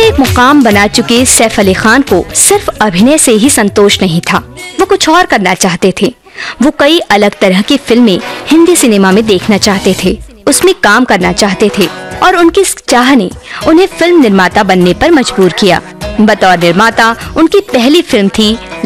एक मुकाम बना चुके सैफ अली खान को सिर्फ अभिनय से ही संतोष नहीं था, वो कुछ और करना चाहते थे। वो कई अलग तरह की फिल्में हिंदी सिनेमा में देखना चाहते थे, उसमें काम करना चाहते थे और उनकी चाह ने उन्हें फिल्म निर्माता बनने पर मजबूर किया। बतौर निर्माता उनकी पहली फिल्म थी